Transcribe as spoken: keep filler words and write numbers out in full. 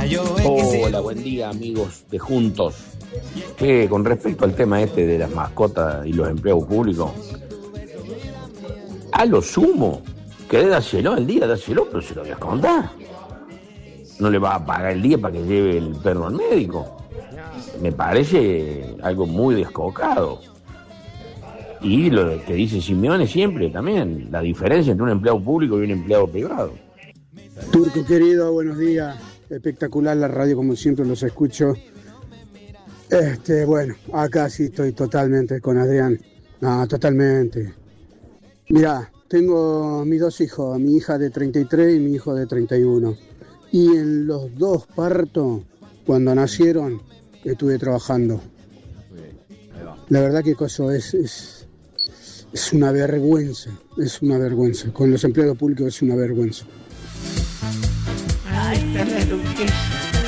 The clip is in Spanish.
Hola, buen día, amigos de Juntos. Que con respecto al tema este de las mascotas y los empleados públicos, a lo sumo, querés dárselo el día, dárselo, pero se lo voy a contar. No le va a pagar el día para que lleve el perro al médico. Me parece algo muy descocado. Y lo que dice Simeone siempre también, la diferencia entre un empleado público y un empleado privado. Turco querido, buenos días. Espectacular la radio, como siempre los escucho. Este, bueno, acá sí estoy totalmente con Adrián. No, totalmente. Mirá, tengo mis dos hijos, mi hija de treinta y tres y mi hijo de treinta y uno. Y en los dos partos, cuando nacieron, estuve trabajando. La verdad que eso es, es, es una vergüenza, es una vergüenza. Con los empleados públicos es una vergüenza. Ay,